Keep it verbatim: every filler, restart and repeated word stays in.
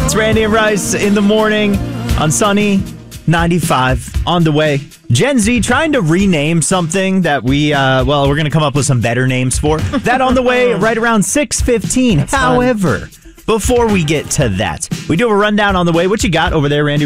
It's Randy and Rice in the morning on Sunny ninety-five on the way. Gen Z trying to rename something that we, uh, well, we're going to come up with some better names for. That on the way right around six fifteen. However, before we get to that, we do have a rundown on the way. What you got over there, Randy?